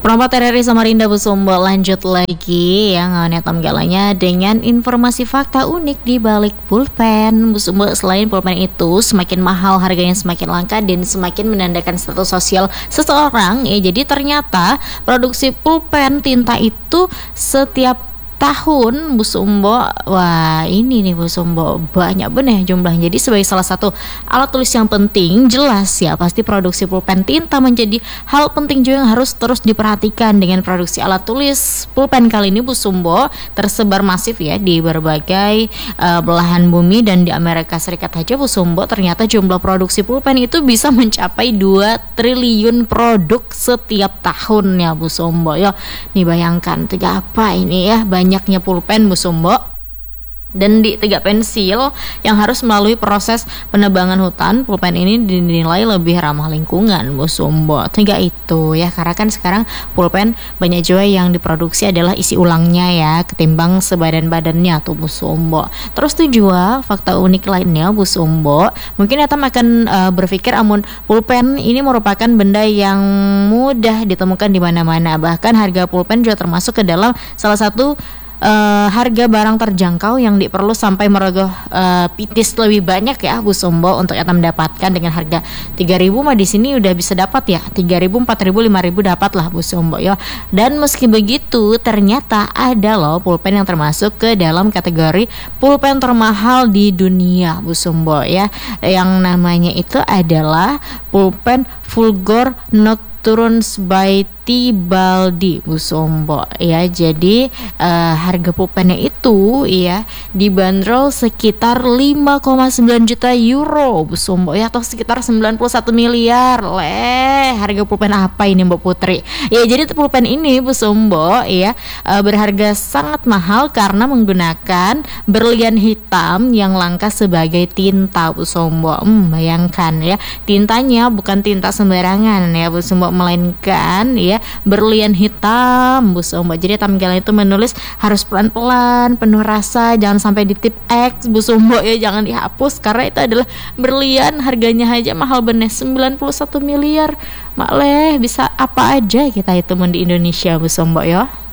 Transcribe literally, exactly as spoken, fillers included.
Perompak T R R I Samarinda Busumbo lanjut lagi ya nganetam galanya dengan informasi fakta unik di balik pulpen. Busumbo, selain pulpen itu semakin mahal harganya, semakin langka dan semakin menandakan status sosial seseorang ya. Jadi ternyata produksi pulpen tinta itu setiap tahun Busumbo, wah ini nih Busumbo, banyak bener jumlahnya. Jadi sebagai salah satu alat tulis yang penting, jelas ya pasti produksi pulpen tinta menjadi hal penting juga yang harus terus diperhatikan. Dengan produksi alat tulis pulpen kali ini Busumbo tersebar masif ya di berbagai uh, belahan bumi, dan di Amerika Serikat aja Busumbo ternyata jumlah produksi pulpen itu bisa mencapai dua triliun produk setiap tahunnya Busumbo. Yo, nih bayangkan tiga apa ini ya, banyak banyaknya pulpen Busumbo. Dan di tiga pensil yang harus melalui proses penebangan hutan, pulpen ini dinilai lebih ramah lingkungan Busumbo. Tiga itu ya, karena kan sekarang pulpen banyak juga yang diproduksi adalah isi ulangnya ya, ketimbang sebadan-badannya tuh Busumbo. Terus tuh juga fakta unik lainnya Busumbo, mungkin Etam akan uh, berpikir amun pulpen ini merupakan benda yang mudah ditemukan di mana-mana. Bahkan harga pulpen juga termasuk ke dalam salah satu Uh, harga barang terjangkau yang diperlu sampai merogoh uh, pitis lebih banyak ya Busumbo untuk Etam dapatkan. Dengan harga tiga ribu mah di sini udah bisa dapat ya, tiga ribu, empat ribu, lima ribu dapat lah Busumbo ya. Dan meski begitu ternyata ada loh pulpen yang termasuk ke dalam kategori pulpen termahal di dunia Busumbo ya, yang namanya itu adalah pulpen Fulgor Nocturnes by Tibaldi Busumbo ya. Jadi uh, harga pulpennya itu ya dibanderol sekitar lima koma sembilan juta euro Busumbo ya, atau sekitar sembilan puluh satu miliar. Leh, harga pulpen apa ini Mbak Putri? Ya, jadi pulpen ini Busumbo ya uh, berharga sangat mahal karena menggunakan berlian hitam yang langka sebagai tinta Busumbo. Hmm, bayangkan ya, tintanya bukan tinta sembarangan ya Busumbo, melainkan ya berlian hitam Busumbo. Jadi tampilan itu menulis harus pelan-pelan, penuh rasa, jangan sampai di tip X Busumbo ya, jangan dihapus karena itu adalah berlian. Harganya aja mahal bener, sembilan puluh satu miliar. Makleh, bisa apa aja kita itu di Indonesia Busumbo ya.